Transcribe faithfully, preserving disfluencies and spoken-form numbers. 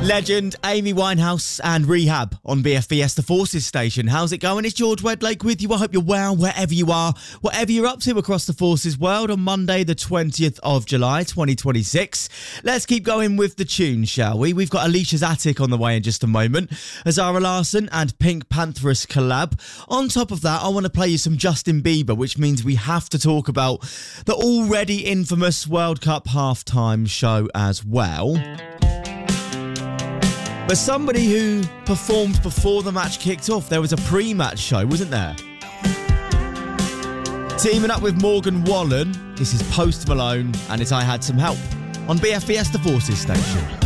Legend Amy Winehouse and Rehab on B F Fiesta Forces station. How's it going? It's George Wedlake with you. I hope you're well wherever you are, whatever you're up to across the Forces world on Monday the twentieth of July twenty twenty-six. Let's keep going with the tune, shall we? We've got Alicia's Attic on the way in just a moment, Zara Larsson and Pink Pantheress collab. On top of that, I want to play you some Justin Bieber, which means we have to talk about the already infamous World Cup halftime show as well. But somebody who performed before the match kicked off, there was a pre-match show, wasn't there? Teaming up with Morgan Wallen, this is Post Malone and it's I Had Some Help on B F Fiesta Forces station.